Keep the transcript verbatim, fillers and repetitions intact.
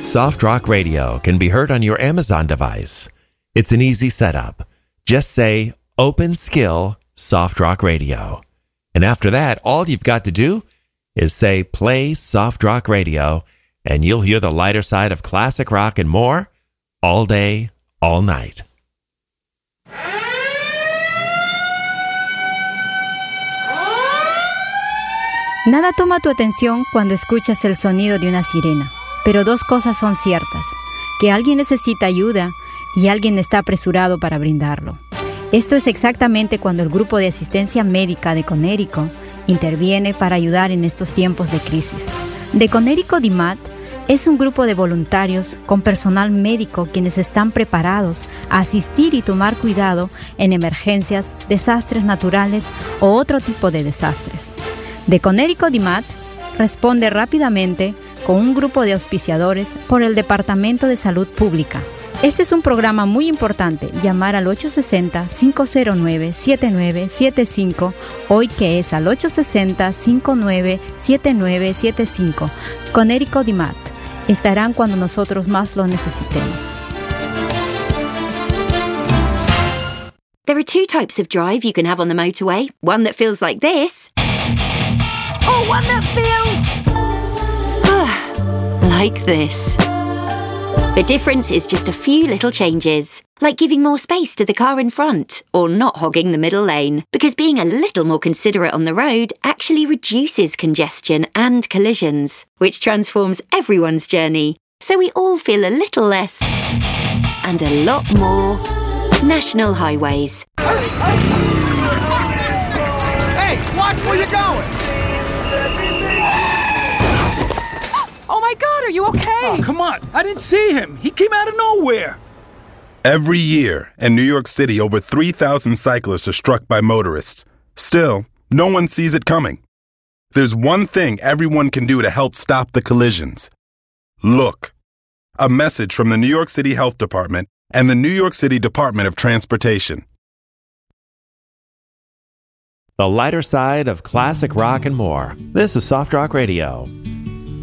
Soft Rock Radio can be heard on your Amazon device. It's an easy setup. Just say, Open Skill Soft Rock Radio. And after that, all you've got to do is say, Play Soft Rock Radio, and you'll hear the lighter side of classic rock and more all day, all night. Nada toma tu atención cuando escuchas el sonido de una sirena, pero dos cosas son ciertas, que alguien necesita ayuda y alguien está apresurado para brindarlo. Esto es exactamente cuando el grupo de asistencia médica de Connecticut interviene para ayudar en estos tiempos de crisis. De Connecticut D I M A T es un grupo de voluntarios con personal médico quienes están preparados a asistir y tomar cuidado en emergencias, desastres naturales o otro tipo de desastres. De Connecticut D I M A T responde rápidamente con un grupo de auspiciadores por el Departamento de Salud Pública. Este es un programa muy importante. Llamar al ocho seis cero, cinco cero nueve, siete nueve siete cinco, hoy que es al ocho seis cero, cinco nueve siete nueve siete cinco. Connecticut D I M A T. Estarán cuando nosotros más lo necesitemos. There are two types of drive you can have on the motorway. One that feels like this. Or one that feels... like this. The difference is just a few little changes, like giving more space to the car in front, or not hogging the middle lane, because being a little more considerate on the road actually reduces congestion and collisions, which transforms everyone's journey, so we all feel a little less, and a lot more, national highways. Hey, watch where you're going! Oh my God, are you okay? Oh, come on. I didn't see him. He came out of nowhere. Every year in New York City, over three thousand cyclists are struck by motorists. Still, no one sees it coming. There's one thing everyone can do to help stop the collisions. Look. A message from the New York City Health Department and the New York City Department of Transportation. The lighter side of classic rock and more. This is Soft Rock Radio.